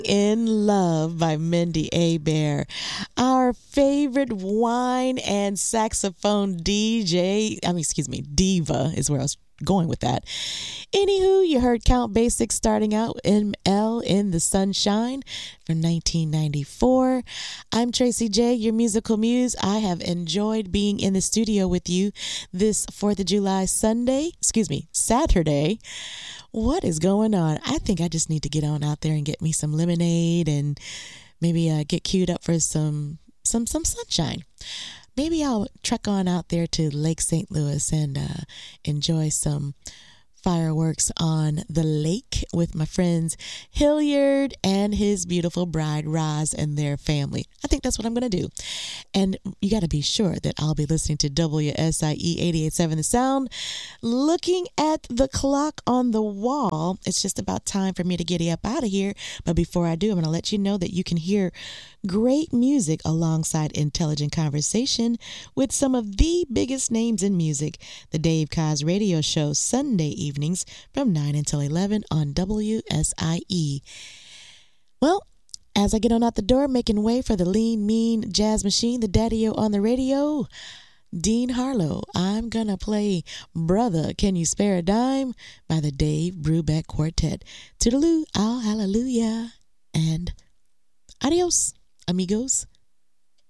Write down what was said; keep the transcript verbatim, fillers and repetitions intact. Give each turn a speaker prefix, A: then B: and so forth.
A: In Love by Mindy A. Bear. Our favorite wine and saxophone D J, I mean, excuse me, diva is where I was going with that. Anywho, you heard Count Basic starting out M L in the Sunshine from nineteen ninety-four. I'm Tracy J, your musical muse. I have enjoyed being in the studio with you this fourth of July Sunday, excuse me, Saturday. What is going on? I think I just need to get on out there and get me some lemonade and maybe uh, get queued up for some some some sunshine. Maybe I'll trek on out there to Lake Saint Louis and uh, enjoy some fireworks on the lake with my friends Hilliard and his beautiful bride Roz and their family. I think that's what I'm going to do. And you got to be sure that I'll be listening to W S I E eighty-eight point seven The Sound. Looking at the clock on the wall, it's just about time for me to get up out of here. But before I do, I'm going to let you know that you can hear great music alongside intelligent conversation with some of the biggest names in music. The Dave Koz Radio Show, Sunday evenings from nine until eleven on W S I E. Well, as I get on out the door, making way for the lean, mean jazz machine, the daddy-o on the radio, Dean Harlow, I'm gonna play Brother, Can You Spare a Dime by the Dave Brubeck Quartet. Toodaloo, all hallelujah, and adios, amigos.